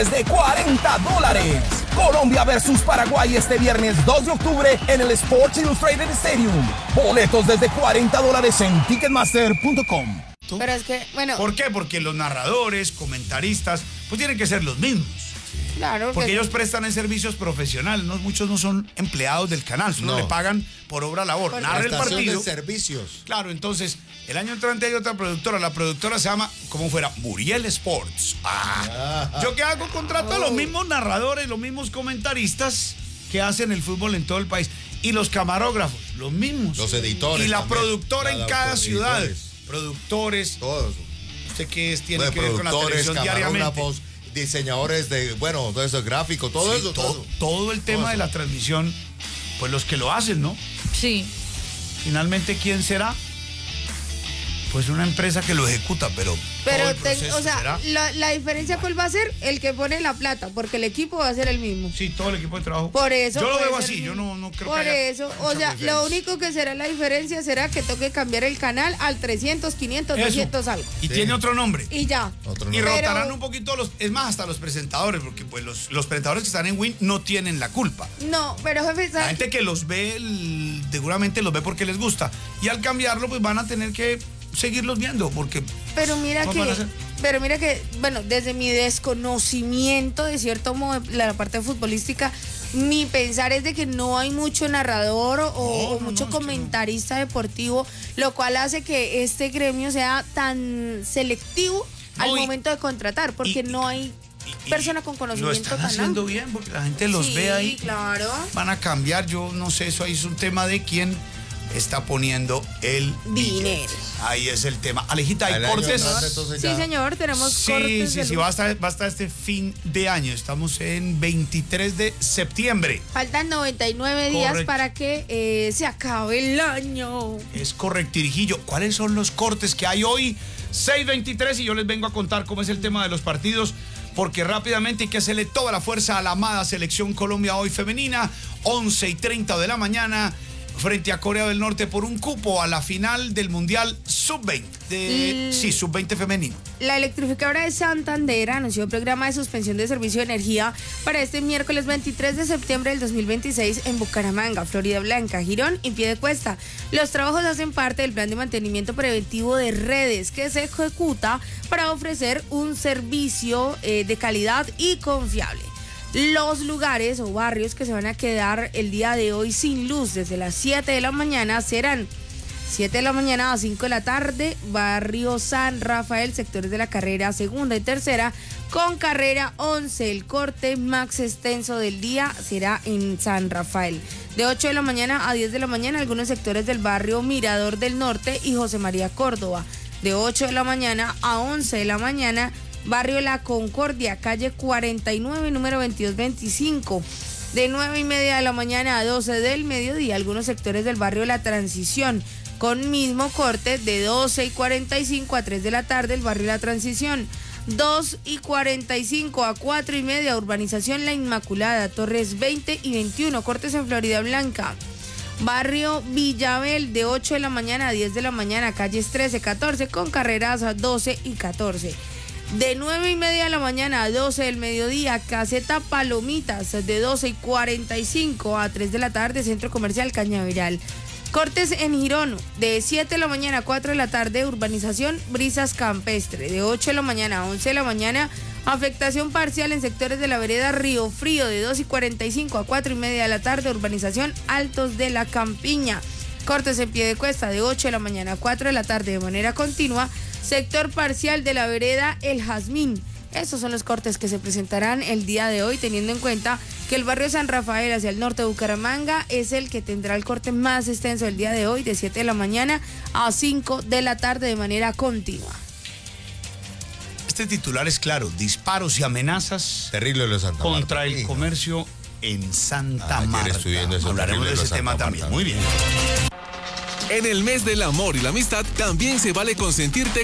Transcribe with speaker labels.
Speaker 1: de $40. Colombia versus Paraguay este viernes 2 de octubre en el Sports Illustrated Stadium. Boletos desde $40 en Ticketmaster.com.
Speaker 2: Pero es que, bueno.
Speaker 3: ¿Por qué? Porque los narradores, comentaristas, pues tienen que ser los mismos.
Speaker 2: Claro.
Speaker 3: Porque ellos prestan en servicios profesionales, ¿no? Muchos no son empleados del canal, solo le pagan por obra labor. Narra el partido.
Speaker 4: De servicios.
Speaker 3: Claro, entonces, el año entrante hay otra productora. La productora se llama, como fuera, Muriel Sports. ¿Yo qué hago? Contrato a los mismos narradores, los mismos comentaristas que hacen el fútbol en todo el país. Y los camarógrafos, los mismos.
Speaker 4: Los editores.
Speaker 3: Y la
Speaker 4: también.
Speaker 3: productora en cada ciudad.
Speaker 4: Editores.
Speaker 3: Productores.
Speaker 4: Todos.
Speaker 3: ¿Usted qué es? Tiene que ver con la televisión diariamente.
Speaker 4: Diseñadores de, bueno, todo eso, gráfico, todo
Speaker 3: Sí,
Speaker 4: eso.
Speaker 3: todo el tema de la transmisión, pues los que lo hacen, ¿no?
Speaker 2: Sí.
Speaker 3: Finalmente, ¿quién será? Pues una empresa que lo ejecuta, pero
Speaker 2: o sea, la diferencia cuál va a ser el que pone la plata, porque el equipo va a ser el mismo.
Speaker 3: Sí, todo el equipo de trabajo.
Speaker 2: Por eso.
Speaker 3: Yo lo veo así, yo no creo
Speaker 2: por
Speaker 3: que haya
Speaker 2: eso, o
Speaker 3: mucha
Speaker 2: sea,
Speaker 3: diferencia.
Speaker 2: lo único que será la diferencia será que toque cambiar el canal al 300, 500, 200 algo.
Speaker 3: Y tiene otro nombre.
Speaker 2: Y ya.
Speaker 4: Otro
Speaker 3: Y
Speaker 4: nombre.
Speaker 3: rotarán un poquito es más, hasta los presentadores, porque pues los presentadores que están en Win no tienen la culpa.
Speaker 2: No, pero jefe,
Speaker 3: La gente que los ve, seguramente los ve porque les gusta. Y al cambiarlo, pues van a tener que seguirlos viendo, porque...
Speaker 2: Pero mira
Speaker 3: ¿cómo van a hacer?
Speaker 2: que, bueno, desde mi desconocimiento de cierto modo de la parte futbolística, mi pensar es de que no hay mucho narrador o mucho comentarista deportivo, lo cual hace que este gremio sea tan selectivo al momento de contratar, porque no hay persona con conocimiento
Speaker 3: lo están haciendo bien, porque la gente los ve ahí.
Speaker 2: Claro.
Speaker 3: Van a cambiar, yo no sé, eso ahí es un tema de quién está poniendo el
Speaker 2: dinero.
Speaker 3: Ahí es el tema. Alejita, ¿hay
Speaker 4: El año
Speaker 3: cortes?
Speaker 4: entrante, entonces,
Speaker 2: Sí,
Speaker 4: ya.
Speaker 2: señor, tenemos cortes.
Speaker 3: Sí, va a estar este fin de año. Estamos en 23 de septiembre.
Speaker 2: Faltan 99 días
Speaker 3: Correcto.
Speaker 2: para que se acabe el año.
Speaker 3: Es correctirijillo. ¿Cuáles son los cortes que hay hoy? 6:23 y yo les vengo a contar cómo es el tema de los partidos, porque rápidamente hay que hacerle toda la fuerza a la amada Selección Colombia hoy femenina, 11:30 de la mañana, frente a Corea del Norte por un cupo a la final del Mundial Sub-20. Sub-20 femenino.
Speaker 2: La electrificadora de Santander anunció programa de suspensión de servicio de energía para este miércoles 23 de septiembre del 2026 en Bucaramanga, Florida Blanca, Girón y Piedecuesta. Los trabajos hacen parte del plan de mantenimiento preventivo de redes que se ejecuta para ofrecer un servicio de calidad y confiable. Los lugares o barrios que se van a quedar el día de hoy sin luz desde las 7 de la mañana serán 7 de la mañana a 5 de la tarde, barrio San Rafael, sectores de la carrera segunda y tercera, con carrera 11. El corte más extenso del día será en San Rafael. De 8 de la mañana a 10 de la mañana, algunos sectores del barrio Mirador del Norte y José María Córdoba. De 8 de la mañana a 11 de la mañana, barrio La Concordia, calle 49, número 2225. De 9:30 de la mañana a 12 del mediodía, algunos sectores del barrio La Transición, con mismo corte de 12:45 a 3 de la tarde, el barrio La Transición. 2:45 a 4:30, urbanización La Inmaculada, Torres 20 y 21, cortes en Florida Blanca. Barrio Villabel, de 8 de la mañana a 10 de la mañana, calles 13, 14, con carreras a 12 y 14. De 9:30 de la mañana a 12 del mediodía, caseta Palomitas, de 12:45 a 3 de la tarde, centro comercial Cañaveral. Cortes en Girón, de 7 de la mañana a 4 de la tarde, urbanización Brisas Campestre. De 8 de la mañana a 11 de la mañana, afectación parcial en sectores de la vereda Río Frío. De 2:45 a 4:30 de la tarde, urbanización Altos de la Campiña. Cortes en Piedecuesta, de 8 de la mañana a 4 de la tarde de manera continua, sector parcial de la vereda El Jazmín. Esos son los cortes que se presentarán el día de hoy, teniendo en cuenta que el barrio San Rafael hacia el norte de Bucaramanga es el que tendrá el corte más extenso el día de hoy, de 7 de la mañana a 5 de la tarde de manera continua.
Speaker 3: Este titular es claro: disparos y amenazas
Speaker 4: Terrible lo de Santa Marta.
Speaker 3: contra el comercio en Santa Marta.
Speaker 4: estoy viendo eso.
Speaker 3: Hablaremos de
Speaker 4: Terrible lo
Speaker 3: ese tema
Speaker 4: Santa
Speaker 3: también.
Speaker 4: Marta.
Speaker 3: Muy bien.
Speaker 5: En el mes del amor y la amistad también se vale consentirte